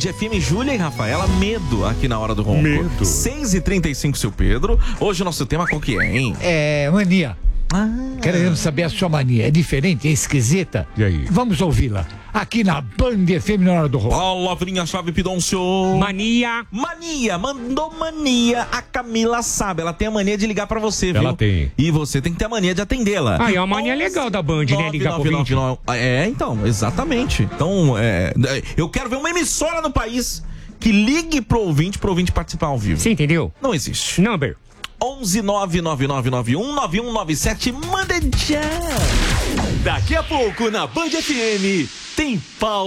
FM, Júlia e Rafaela, medo aqui na hora do ronco. Medo. 6h35, seu Pedro. Hoje o nosso tema qual que é, hein? É, mania. Queremos saber a sua mania. É diferente, é esquisita? E aí? Vamos ouvi-la. Aqui na Band FM na hora do ronco. Palavrinha-chave, Pidoncio. Mania. Mania, mandou mania. A Camila sabe, ela tem a mania de ligar pra você, viu? Ela tem. E você tem que ter a mania de atendê-la. Ah, é uma mania legal da Band, né? Ligar pro ouvinte. É, então, exatamente. Então, eu quero ver uma emissora no país que ligue pro ouvinte participar ao vivo. Você entendeu? Não existe. Number. 11-99991-9197. Manda já! Daqui a pouco na Band FM tem pau